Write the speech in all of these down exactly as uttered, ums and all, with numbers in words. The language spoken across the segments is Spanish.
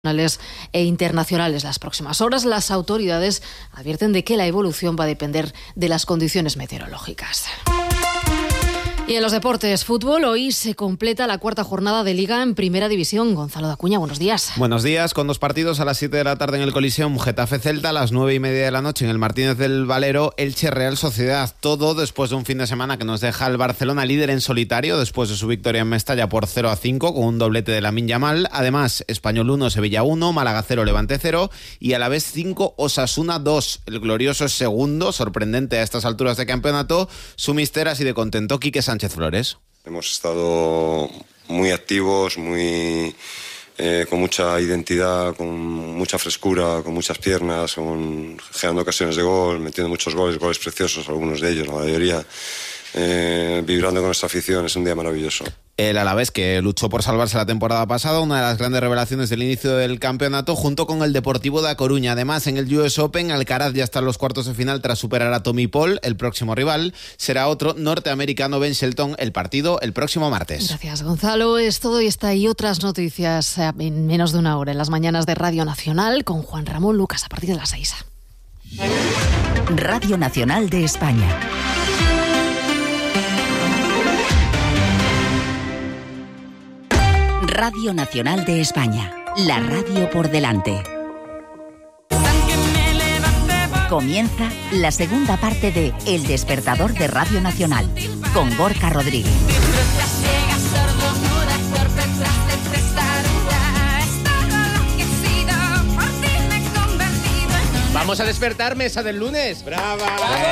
nacionales e internacionales. Las próximas horas, las autoridades advierten de que la evolución va a depender de las condiciones meteorológicas. Y en los deportes, fútbol, hoy se completa la cuarta jornada de Liga en Primera División. Gonzalo Dacuña, buenos días. Buenos días, con dos partidos a las siete de la tarde en el Coliseum, Getafe-Celta, a las nueve y media de la noche en el Martínez del Valero, Elche-Real Sociedad. Todo después de un fin de semana que nos deja el Barcelona líder en solitario, después de su victoria en Mestalla por cero a cinco, con un doblete de Lamine Yamal. Además, Español uno, Sevilla uno, Málaga cero, Levante cero, y a la vez cinco, Osasuna dos. El glorioso es segundo, sorprendente a estas alturas de campeonato. Su mister así de contento, Quique Sánchez Flores. Hemos estado muy activos, muy eh, con mucha identidad, con mucha frescura, con muchas piernas, con, generando ocasiones de gol, metiendo muchos goles, goles preciosos, algunos de ellos, la mayoría, eh, vibrando con nuestra afición. Es un día maravilloso. El Alavés, que luchó por salvarse la temporada pasada, una de las grandes revelaciones del inicio del campeonato, junto con el Deportivo de A Coruña. Además, en el U S Open, Alcaraz ya está en los cuartos de final tras superar a Tommy Paul. El próximo rival será otro norteamericano, Ben Shelton. El partido el próximo martes. Gracias, Gonzalo. Es todo y esta y otras noticias en menos de una hora en las mañanas de Radio Nacional con Juan Ramón Lucas a partir de las seis. Radio Nacional de España. Radio Nacional de España, la radio por delante. Comienza la segunda parte de El Despertador de Radio Nacional, con Gorka Rodríguez. Vamos a despertar, mesa del lunes. ¡Brava!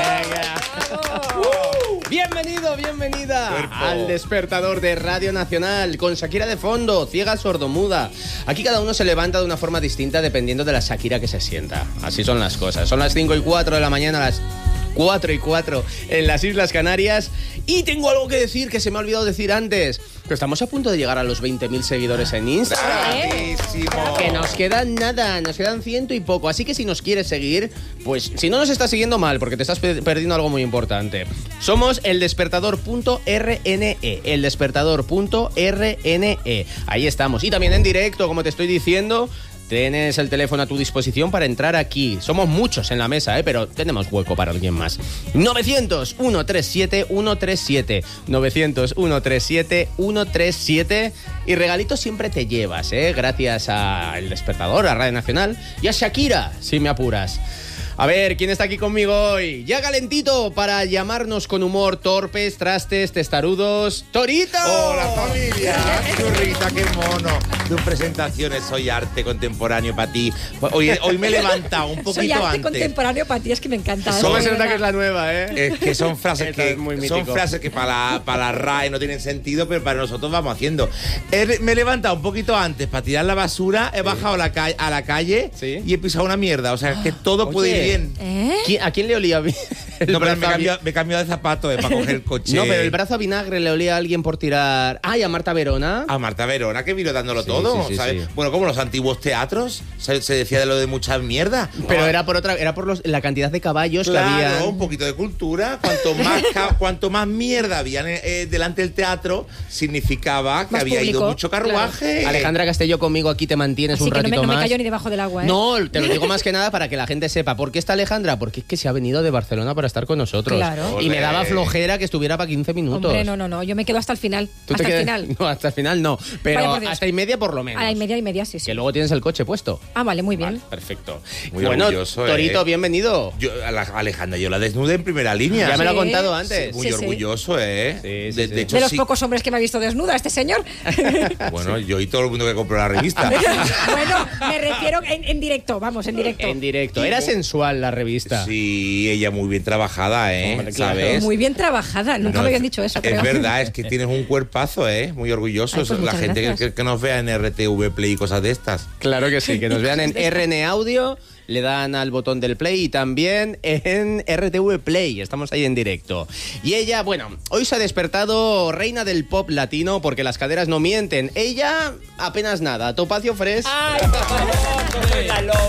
¡Venga! Uh, bienvenido, bienvenida Cuerpo. Al Despertador de Radio Nacional, con Shakira de fondo, ciega sordomuda. Aquí cada uno se levanta de una forma distinta dependiendo de la Shakira que se sienta. Así son las cosas. Son las cinco y cuatro de la mañana, las cuatro y cuatro en las Islas Canarias. Y tengo algo que decir que se me ha olvidado decir antes. Que estamos a punto de llegar a los veinte mil seguidores en Instagram. ¿Eh? Que nos quedan nada, nos quedan ciento y poco. Así que si nos quieres seguir, pues si no nos estás siguiendo mal, porque te estás perdiendo algo muy importante. Somos eldespertador punto r n e, eldespertador punto r n e. Ahí estamos. Y también en directo, como te estoy diciendo. Tienes el teléfono a tu disposición para entrar aquí. Somos muchos en la mesa, ¿eh? Pero tenemos hueco para alguien más. novecientos, ciento treinta y siete, ciento treinta y siete. novecientos, ciento treinta y siete, ciento treinta y siete. Y regalitos siempre te llevas, ¿eh? Gracias a El Despertador, a Radio Nacional y a Shakira, si me apuras. A ver, ¿quién está aquí conmigo hoy? Ya calentito para llamarnos con humor torpes, trastes, testarudos. ¡Torito! ¡Hola, familia! ¡Churrita, qué mono! Tus presentaciones, soy arte contemporáneo para ti. Hoy, hoy me he levantado un poquito soy arte antes. contemporáneo para ti, es que me encanta. ¿Cómo se nota que es la nueva, eh? Es que son frases que, es muy son frases que para la, para la R A E no tienen sentido, pero para nosotros vamos haciendo. He, me he levantado un poquito antes para tirar la basura, he sí. bajado la ca- a la calle ¿Sí? y he pisado una mierda. O sea, que todo Oye. puede ir bien. ¿Eh? ¿A quién le olía bien? No, pero me he cambiado, me he cambiado de zapato eh, para coger el coche. No, pero el brazo a vinagre le olía a alguien por tirar... ¡Ay, a Marta Verona! A Marta Verona, que vino dándolo sí, todo, sí, sí, ¿sabes? Sí. Bueno, como los antiguos teatros, se, se decía de lo de mucha mierda. Pero oh. era por otra, era por los, la cantidad de caballos claro, que había. un poquito de cultura. Cuanto más, ca- cuanto más mierda había eh, delante del teatro, significaba que más había público, ido mucho carruaje. Claro. Alejandra Castelló, conmigo aquí te mantienes Así un que ratito no me, no más. me callo ni debajo del agua, ¿eh? No, te lo digo más que nada para que la gente sepa. ¿Por qué está Alejandra? Porque es que se ha venido de Barcelona para estar con nosotros. Claro. Y me daba flojera que estuviera para quince minutos. Hombre, no, no, no. Yo me quedo hasta el final. ¿Tú hasta te el quedas? final. No, hasta el final no. Pero hasta y media por lo menos. A la y media y media, sí, sí. Que luego tienes el coche puesto. Ah, vale, muy bien. Vale, perfecto. Muy bueno, orgulloso, Torito, eh. bienvenido. Yo, a la, Alejandra, yo la desnudé en primera línea. Ya me lo ha Sí. contado antes. Sí, muy Sí, sí. orgulloso, ¿eh? Sí, sí, de, sí. de hecho, De los sí. pocos hombres que me ha visto desnuda, este señor. Bueno, yo y todo el mundo que compró la revista. Bueno, me refiero en, en directo, vamos, en directo. En directo. Era sensual la revista. Sí, ella muy bien trabajada, ¿eh? Hombre, claro. ¿Sabes? Muy bien trabajada, nunca No, me habían dicho eso, es creo. verdad, es que tienes un cuerpazo, ¿eh? Muy orgullosos. Ay, pues la muchas gente que, gracias. que, que nos vea en R T V Play y cosas de estas. Claro que sí, que nos vean en R N Audio, le dan al botón del play y también en R T V Play, estamos ahí en directo. Y ella, bueno, hoy se ha despertado reina del pop latino porque las caderas no mienten. Ella apenas nada, Topacio Fresh. ¡Ay, la loba!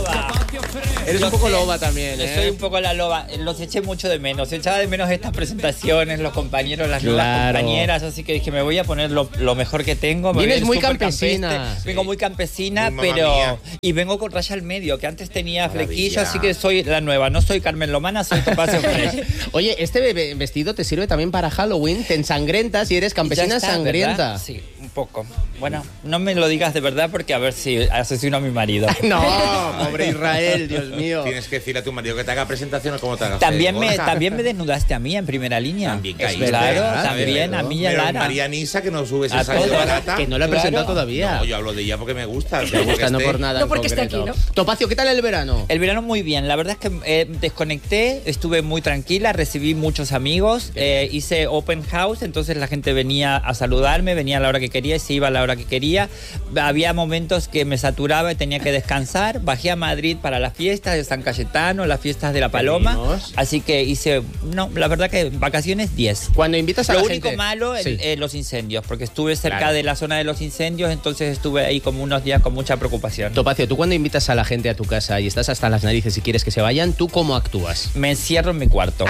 Eres Yo un poco sé, loba también, ¿eh? Soy un poco la loba. Los eché mucho de menos. Echaba de menos estas presentaciones, los compañeros, las nuevas Claro. compañeras. Así que dije, me voy a poner lo, lo mejor que tengo. Me Vienes voy muy súper campesina. campestre. Vengo muy campesina, Muy mamá pero... mía. Y vengo con raya al medio, que antes tenía Maravilla. flequillo, así que soy la nueva. No soy Carmen Lomana, soy Topacio Fresh. Oye, este be- vestido te sirve también para Halloween, te ensangrentas y eres campesina Ya está, sangrienta. ¿verdad? Sí, un poco. Bueno, no me lo digas de verdad porque a ver si asesino a mi marido. No, pobre Israel, Dios mío. Tienes que decirle a tu marido que te haga presentación o cómo te haga. También Fede, me, Borja. también me desnudaste a mí en primera línea. También Es caíste. Claro, ¿verdad? también a mí y a Pero Lara. María Nisa, que no subes A esa de todos. barata. Que no la he Claro. presentado todavía. No, yo hablo de ella porque me gusta. Me gusta, no por nada No en porque esté concreto. aquí, ¿no? Topacio, ¿qué tal el verano? El verano muy bien, la verdad es que eh, desconecté, estuve muy tranquila, recibí muchos amigos, eh, hice open house, entonces la gente venía a saludarme, venía a la hora que quería y se iba a la hora que quería. Había momentos que me saturaba y tenía que descansar, bajé a Madrid para las fiestas de San Cayetano, las fiestas de la Paloma, Venimos. así que hice, no, la verdad que vacaciones diez. Cuando invitas a Lo la único gente... malo, el- Sí. eh, los incendios, porque estuve cerca Claro. de la zona de los incendios, entonces estuve ahí como unos días con mucha preocupación. Topacio, tú cuando invitas a la gente a tu casa y estás hasta las narices y quieres que se vayan, ¿tú cómo actúas? Me encierro en mi cuarto.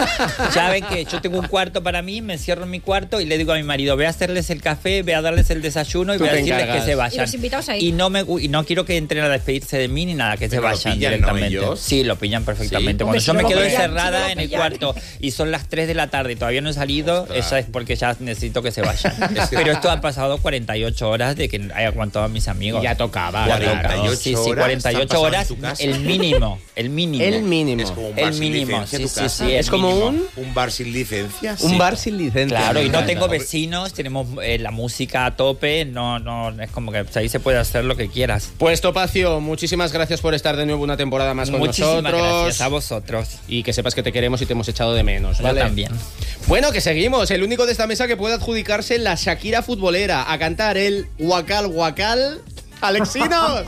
Saben que yo tengo un cuarto para mí, me encierro en mi cuarto y le digo a mi marido, ve a hacerles el café, ve a darles el desayuno y Tú voy a te decirles encargas. que se vayan. Y los invitados ahí. Y no, me, gu- y no quiero que entren a despedirse de mí ni nada, que se Pero lo vayan pillan, ¿no, directamente. ellos? Sí, lo pillan perfectamente. Sí. Cuando Hombre, yo si no me lo quedo pillan, encerrada si no lo en el pillan. cuarto y son las tres de la tarde y todavía no he salido, Ostras. eso es porque ya necesito que se vayan. Pero esto ha pasado cuarenta y ocho horas de que he aguantado a mis amigos. Ya tocaba. Ya cuarenta y tocaba. ocho Sí, sí, horas cuarenta y han ocho pasado en horas, tu casa. el mínimo, el mínimo. El mínimo. Es como un bar El sin mínimo, licencia sí, tu sí, casa. sí. Es el como mínimo. un... Un bar sin licencia. Un Sí. bar sin licencia. Claro, y no Me tengo encanta. vecinos, tenemos eh, la música a tope, no, no, es como que pues, ahí se puede hacer lo que quieras. Pues Topacio, muchísimas gracias por estar de nuevo una temporada más con Muchísimas nosotros. gracias a vosotros. Y que sepas que te queremos y te hemos echado de menos, Yo ¿vale? también. Bueno, que seguimos. El único de esta mesa que puede adjudicarse la Shakira futbolera a cantar el Huacal Huacal. ¡Alexinos!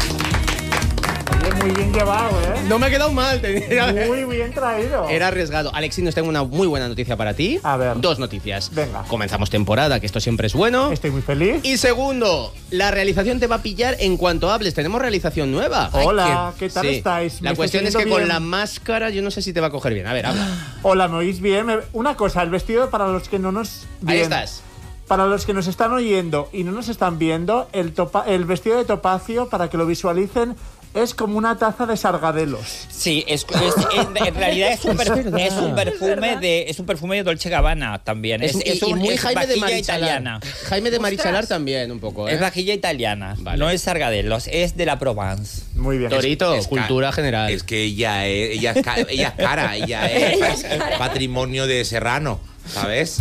Muy bien llevado, ¿eh? No me ha quedado mal. Tenía... Muy bien traído. Era arriesgado. Alexinos, tengo una muy buena noticia para ti. A ver. Dos noticias. Venga. Comenzamos temporada, que esto siempre es bueno. Estoy muy feliz. Y segundo, la realización te va a pillar en cuanto hables. Tenemos realización nueva. Hola, ¿qué tal Sí. estáis? ¿Me La estáis cuestión es que oyendo con bien? la máscara yo no sé si te va a coger bien. A ver, habla. Hola, ¿me oís bien? Me- Una cosa, el vestido para los que no nos... Ahí bien. estás. Para los que nos están oyendo y no nos están viendo, el, topa- el vestido de Topacio, para que lo visualicen, es como una taza de sargadelos. Sí, es, es- es- en realidad es un, per- es un perfume de es un perfume de Dolce Gabbana también. Es, Es, y- es y un- muy es Jaime de vajilla Marichalar. italiana. Jaime de Marichalar Ostras. también, un poco, ¿eh? Es vajilla italiana, Vale. no es Sargadelos, es de la Provence. Muy bien. Torito, Es ca- cultura general. Es que ella es, ella es, ca- ella es cara, ella es pa- patrimonio de Serrano, ¿sabes?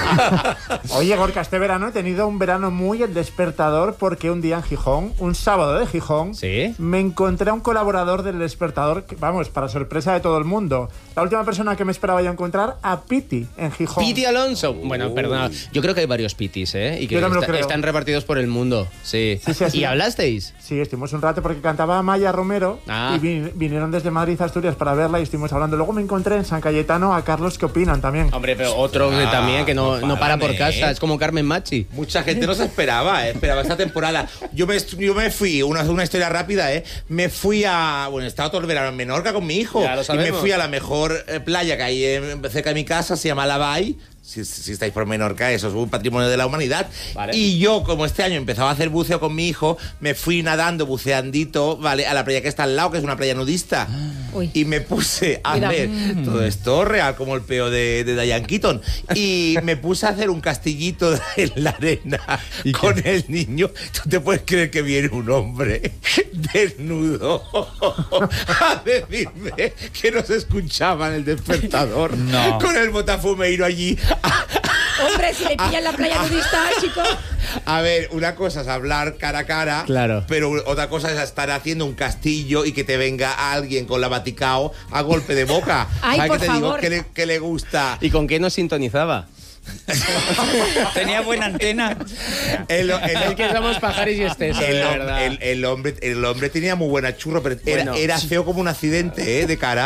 Oye, Gorka, este verano he tenido un verano muy el despertador porque un día en Gijón, un sábado de Gijón, ¿Sí? me encontré a un colaborador del despertador, que, vamos, para sorpresa de todo el mundo. La última persona que me esperaba yo encontrar, a Piti, en Gijón. Piti Alonso. Bueno, perdona. Yo creo que hay varios Pitis, ¿eh? Y que Yo también lo está- creo. están repartidos por el mundo. Sí. Sí, sí, sí. ¿Y hablasteis? Sí, estuvimos un rato porque cantaba Maya Romero Ah. y vin- vinieron desde Madrid a Asturias para verla y estuvimos hablando. Luego me encontré en San Cayetano a Carlos, ¿qué opinan también? Hombre, pero otro que Ah, también que no, no no para por paran, casa. ¿eh? Es como Carmen Machi. Mucha gente no se esperaba, ¿eh? Esperaba esta temporada. Yo me, yo me fui, una, una historia rápida, ¿eh? Me fui a... Bueno, estaba todo el verano en Menorca con mi hijo. Ya lo y sabemos. me fui a la mejor eh, playa que hay en- cerca de mi casa, se llama La Bay. Si, si estáis por Menorca, eso es un patrimonio de la humanidad. Vale. Y yo, como este año empezaba a hacer buceo con mi hijo, me fui nadando, buceandito, ¿vale? A la playa que está al lado, que es una playa nudista. Uy. Y me puse a Cuidado. ver todo esto real como el peo de, de Diane Keaton. Y me puse a hacer un castillito en la arena con el niño. ¿Tú te puedes creer que viene un hombre desnudo a decirme que no se escuchaba en el despertador? No. Con el botafumeiro allí. Hombre, si le pillan la playa nudista, chico. A ver, una cosa es hablar cara a cara, Claro. pero otra cosa es estar haciendo un castillo y que te venga alguien con la Vaticao a golpe de boca. Ay, ¿Sabes por qué te digo? favor. Que le, que le gusta. ¿Y con qué nos sintonizaba? Tenía buena antena. El, el- Es que somos pajares y estesos, el, de hom- verdad. el- el hombre, el hombre tenía muy buena churro, pero era, Bueno. era feo como un accidente, ¿eh? De cara.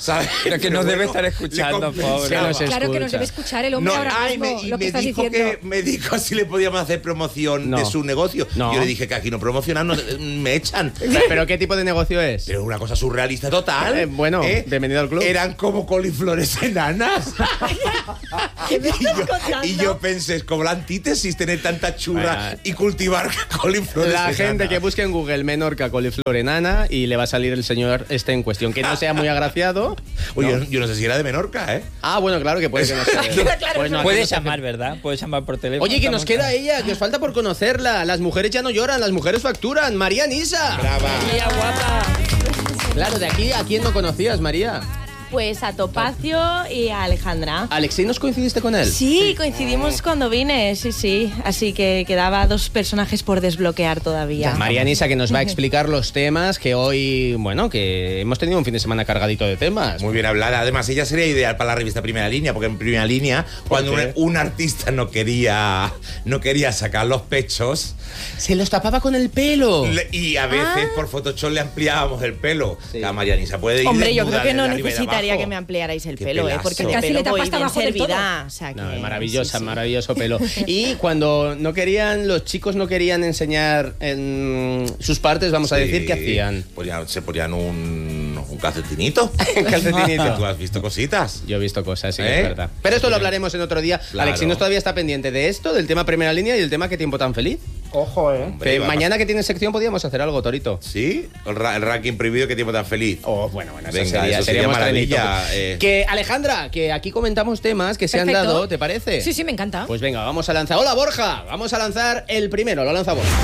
¿sabes? Pero que Pero nos bueno, debe estar escuchando, le pobre. Que nos Claro que nos escucha. debe escuchar el hombre No, ahora ay, mismo, me, y lo que me estás dijo diciendo. que me dijo si le podíamos hacer promoción No. de su negocio. No. Yo le dije que aquí no promocionan, no, me echan. ¿Pero qué tipo de negocio es? Pero una cosa surrealista total. Eh, bueno, bienvenido al club. Eran como coliflores enanas. ¿Qué me y, estás yo, contando? y yo pensé, es como la antítesis tener tanta churra Bueno. y cultivar coliflores La enanas. gente que busque en Google Menorca coliflor enana y le va a salir el señor este en cuestión. Que no sea muy agraciado. Oye, ¿no? yo, yo no sé si era de Menorca, ¿eh? Ah, bueno, claro que puede que no sea. Claro, Pues no, aquí Puedes no se llamar, ¿verdad? Puedes llamar por teléfono. Oye, que nos Estamos- queda ella, que os falta por conocerla. Las mujeres ya no lloran, las mujeres facturan. María Nisa. Brava. Tía guapa. Claro, de aquí, ¿a quién no conocías, María? Pues a Topacio y a Alejandra. ¿Alexei nos coincidiste con él? Sí, coincidimos cuando vine, sí, sí. Así que quedaba dos personajes por desbloquear todavía. María Nisa, que nos va a explicar los temas que hoy, bueno, que hemos tenido un fin de semana cargadito de temas. Muy bien hablada. Además, ella sería ideal para la revista Primera Línea, porque en Primera Línea, cuando un, qué? un artista no quería, no quería sacar los pechos, Se los tapaba con el pelo. le- y a veces por Photoshop le ampliábamos el pelo. Sí. La María Nisa puede ir Hombre, yo desnuda creo que no de arriba y de necesitaría abajo. que me ampliarais el Qué pelo, ¿eh? pelazo. Porque de Casi pelo le tapas voy hasta bien abajo del servida. todo. O sea que, No, maravillosa, sí, sí. maravilloso pelo. Y cuando no querían, los chicos no querían enseñar en sus partes, vamos a Sí. decir, ¿qué hacían? Ponían- se ponían un, un calcetinito. Calcetinito. ¿Tú has visto cositas? Yo he visto cosas, sí, ¿Eh? es verdad. Pero esto lo hablaremos en otro día. Claro. Alexinos todavía está pendiente de esto, del tema Primera Línea y el tema Qué tiempo tan feliz. Ojo, ¿eh? Hombre, Que va a mañana que tienes sección podíamos hacer algo, Torito. ¿Sí? El, ra- el ranking prohibido, qué tiempo tan feliz. Oh, bueno, bueno, eso Venga, sería, eso sería sería más trenito. maravilla, eh. Que Alejandra, que aquí comentamos temas que se han Perfecto. dado, ¿te parece? Sí, sí, me encanta. Pues venga, vamos a lanzar. Hola, Borja. Vamos a lanzar el primero, lo lanza Borja.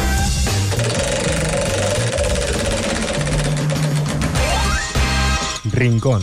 Rincón.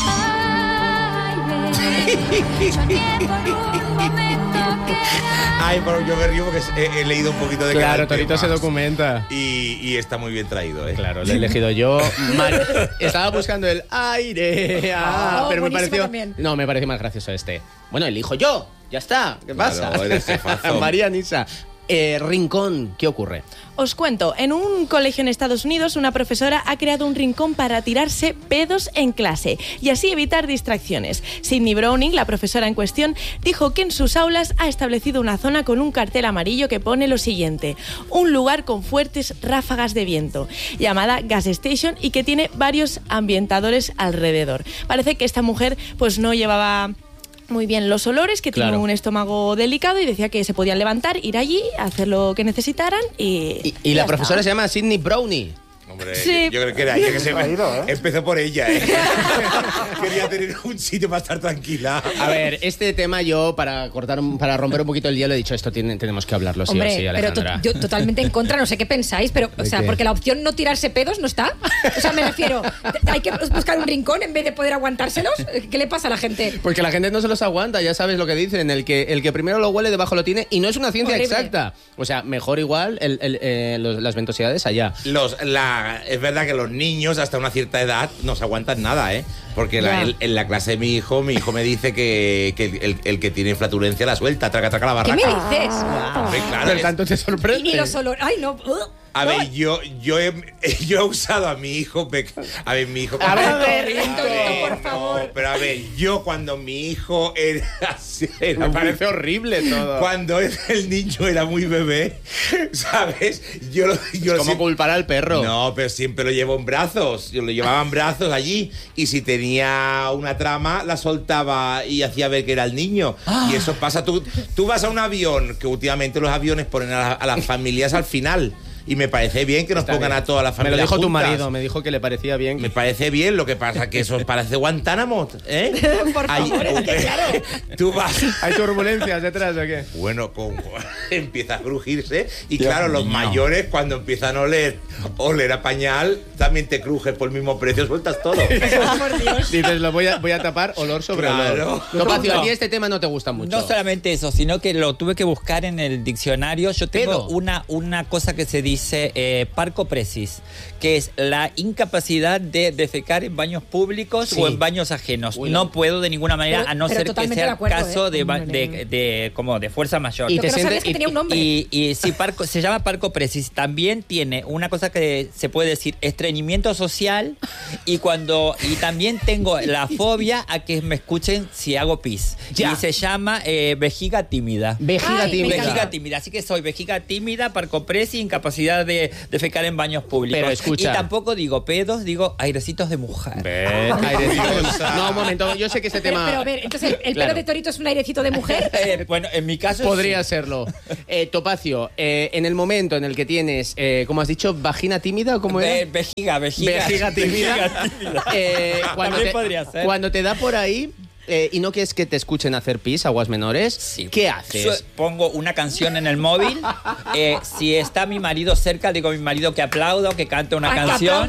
Ay, pero yo me río porque he, he leído un poquito de cada Claro, Torito tema. se documenta. Y, y está muy bien traído, ¿eh? Claro, lo he elegido yo. Mar- Estaba buscando el aire. ah, Oh, pero me buenísimo pareció. también. No, me pareció más gracioso este. Bueno, elijo yo. Ya está. ¿Qué Claro, pasa? eres jefazo. María Nisa. Eh, Rincón, ¿qué ocurre? Os cuento, en un colegio en Estados Unidos una profesora ha creado un rincón para tirarse pedos en clase y así evitar distracciones. Sydney Browning, la profesora en cuestión, dijo que en sus aulas ha establecido una zona con un cartel amarillo que pone lo siguiente: un lugar con fuertes ráfagas de viento, llamada Gas Station, y que tiene varios ambientadores alrededor. Parece que esta mujer pues no llevaba muy bien los olores, que Claro. tiene un estómago delicado y decía que se podían levantar, ir allí, hacer lo que necesitaran y... Y, y la ya profesora está. se llama Sydney Brownie. Hombre, Sí. yo, yo creo que era ella que se Traído, ¿eh? empezó por ella, ¿eh? Quería tener un sitio para estar tranquila. A ver, este tema yo, para cortar, un- para romper un poquito el hielo, he dicho, esto tiene- tenemos que hablarlo sí Hombre, o sí, pero to- Alejandra. yo totalmente en contra, no sé qué pensáis, pero, o ¿De sea, qué? porque la opción no tirarse pedos no está. O sea, me refiero, te- hay que buscar un rincón en vez de poder aguantárselos. ¿Qué le pasa a la gente? Porque la gente no se los aguanta, ya sabes lo que dicen, el que, el que primero lo huele, debajo lo tiene, y no es una ciencia Horrible. exacta. O sea, mejor igual el- el, eh, los- las ventosidades allá. Los, la, es verdad que los niños hasta una cierta edad no se aguantan nada, ¿eh? Porque la- Ya. el- en la clase de mi hijo, mi hijo me dice que, que el, el que tiene flatulencia la suelta, traca, traca la ¿Qué barraca. me dices? Hombre, claro, Pero es- tanto te sorprende. Y los olores. Ay, no. uh, a no. ver, yo, yo, he, yo he usado a mi hijo. pe- A ver, mi hijo. A ver, cuando- Torito, ver, por favor. no, pero a ver, yo cuando mi hijo era. era Me muy- parece horrible todo. Cuando el niño era muy bebé, ¿sabes? Yo lo. Yo ¿Cómo siempre- culpar al perro? No, pero siempre lo llevo en brazos. Yo lo llevaba en brazos allí. Y si tenía una trama, la soltaba y hacía ver que era el niño. Ah. Y eso pasa. Tú, tú vas a un avión, que últimamente los aviones ponen a, la- a las familias al final. Y me parece bien que nos Está pongan bien. a todas las Me familias lo dijo tu juntas. marido, me dijo que le parecía bien. Me parece bien, lo que pasa que eso parece Guantánamo, ¿eh? Por Ahí- favor, es que claro. Tú vas. ¿Hay turbulencias detrás o qué? Bueno, con, empieza a crujirse y Dios claro, los mío. mayores cuando empiezan a oler, oler a pañal, también te crujes por el mismo precio, sueltas todo. Por Dios. Dices, lo voy a, voy a tapar olor sobre Claro. olor. Topacio, No. a ti este tema no te gusta mucho. No solamente eso, sino que lo tuve que buscar en el diccionario. Yo tengo Pedo. una, una cosa que se dice dice eh, parcopresis, que es la incapacidad de defecar en baños públicos sí. o en baños ajenos. Uy, no. no puedo de ninguna manera, pero, a no ser que sea acuerdo, caso ¿eh? de, de, de, de, como de fuerza mayor. Y, te no sientes, que tenía un nombre. y, y, y sí, parco, se llama parcopresis. También tiene una cosa que se puede decir, estreñimiento social, y cuando y también tengo la fobia a que me escuchen si hago pis. Ya. Y se llama eh, vejiga tímida. Vejiga Ay, tímida. Vejiga tímida. Así que soy vejiga tímida, parcopresis, incapacidad de defecar en baños públicos. Pero escucha. Y tampoco digo pedos, digo airecitos de mujer. Ve, airecitos. No, un momento, yo sé que ese tema... Pero, pero a ver, entonces, ¿el, el claro. pelo de torito es un airecito de mujer? eh, bueno, en mi caso podría sí. serlo. Eh, Topacio, eh, en el momento en el que tienes, eh, ¿cómo has dicho? ¿Vagina tímida o cómo es? Ve, vejiga, vejiga. Vejiga tímida. Vejiga tímida. Eh, cuando, También te, podría ser. Cuando te da por ahí... Eh, y no quieres que te escuchen hacer pis, aguas menores, sí. ¿qué haces? Pongo una canción en el móvil. Eh, si está mi marido cerca, digo a mi marido que aplaudo, que cante una Ay, canción.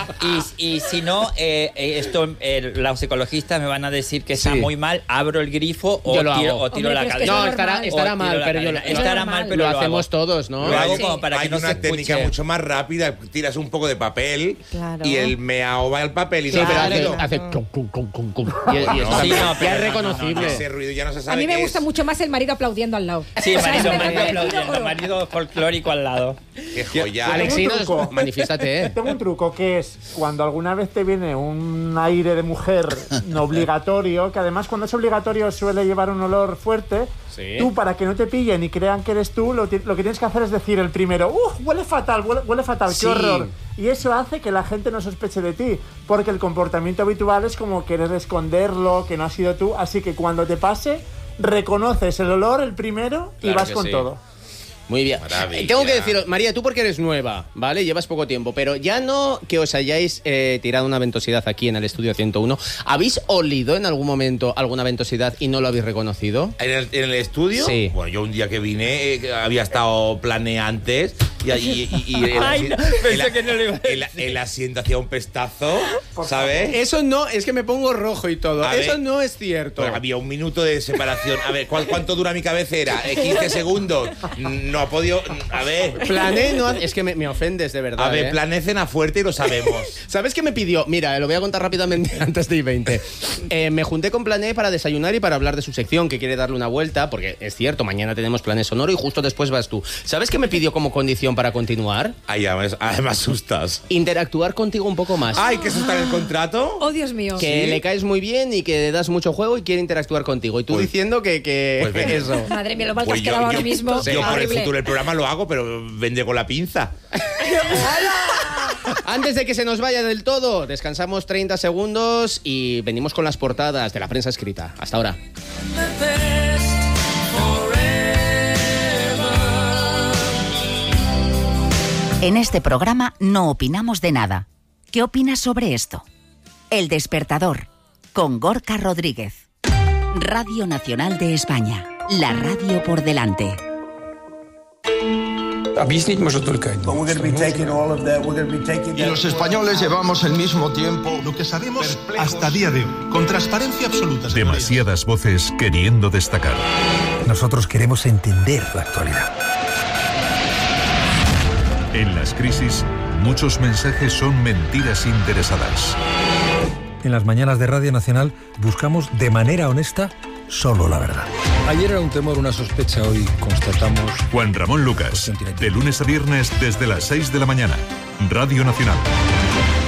Y, y si no, eh, esto eh, los ecologistas me van a decir que está sí. muy mal. Abro el grifo o lo tiro, hago. o tiro Hombre, la cadena. No, estará, estará mal, pero yo lo, estará mal, pero lo, lo hacemos hago. todos, ¿no? Lo hago sí. como para Hay que no una se técnica escuche. mucho más rápida. Tiras un poco de papel claro. y el meao va al papel y sí, no pero hace, hace, hace cum, cum, cum, cum, cum. Y, y no, sí, no, ya es reconocible. No, no, ese ruido ya no se sabe. A mí me qué gusta es. mucho más el marido aplaudiendo al lado. Sí, o sea, marido, es marido merecido aplaudiendo, oro. marido folclórico al lado. Qué joya. Alexinos, manifiéstate, ¿eh? Tengo un truco que es cuando alguna vez te viene un aire de mujer no obligatorio, que además cuando es obligatorio suele llevar un olor fuerte. Sí. Tú, para que no te pillen y crean que eres tú, lo, lo que tienes que hacer es decir el primero, ¡uh! Huele fatal, huele, huele fatal, Sí. qué horror. Y eso hace que la gente no sospeche de ti, porque el comportamiento habitual es como querer esconderlo, que no has sido tú. Así que cuando te pase, reconoces el olor, el primero, y Claro vas que con sí. todo. Muy bien. Maravilla. Eh, Tengo que deciros, María, tú porque eres nueva, ¿vale? Llevas poco tiempo, pero ya no que os hayáis eh, tirado una ventosidad aquí en el estudio ciento uno. ¿Habéis olido en algún momento alguna ventosidad y no lo habéis reconocido? ¿En el, en el estudio? Sí. Bueno, yo un día que vine eh, había estado plané antes y, y, y, y el, Ay, no, el- pensé el- que no lo iba a decir. el- el asiento hacía un pestazo, ¿sabes? Eso no, es que me pongo rojo y todo. A Eso ver. no es cierto. Pero había un minuto de separación. A ver, ¿cuál, ¿cuánto dura mi cabecera? Eh, quince segundos. No ha podido... A ver... Plané no... Es que me, me ofendes, de verdad. A ver, ¿eh? Plané cena fuerte y lo sabemos. ¿Sabes qué me pidió? Mira, lo voy a contar rápidamente antes de I veinte. Eh, me junté con Plané para desayunar y para hablar de su sección, que quiere darle una vuelta, porque es cierto, mañana tenemos Plané Sonoro y justo después vas tú. ¿Sabes qué me pidió como condición para continuar? Ay, además, además asustas. Interactuar contigo un poco más. Ay, ¿que eso está en el contrato? Oh, Dios mío. Que ¿Sí? le caes muy bien y que das mucho juego y quiere interactuar contigo. Y tú Pues- diciendo que, que pues venga. eso. Madre mía, lo mal que Pues has yo, quedado yo- ahora mismo. yo por el Horrible. futuro del programa lo hago, pero vendré con la pinza. Antes de que se nos vaya del todo, descansamos treinta segundos y venimos con las portadas de la prensa escrita. Hasta ahora. En este programa no opinamos de nada. ¿Qué opinas sobre esto? El Despertador, con Gorka Rodríguez. Radio Nacional de España. La radio por delante. Y los españoles llevamos el mismo tiempo. Lo que sabemos hasta día de hoy, con transparencia absoluta. señorías. Demasiadas voces queriendo destacar. Nosotros queremos entender la actualidad. En las crisis, muchos mensajes son mentiras interesadas. En las mañanas de Radio Nacional buscamos de manera honesta solo la verdad. Ayer era un temor, una sospecha, hoy constatamos... Juan Ramón Lucas, de lunes a viernes desde las seis de la mañana. Radio Nacional.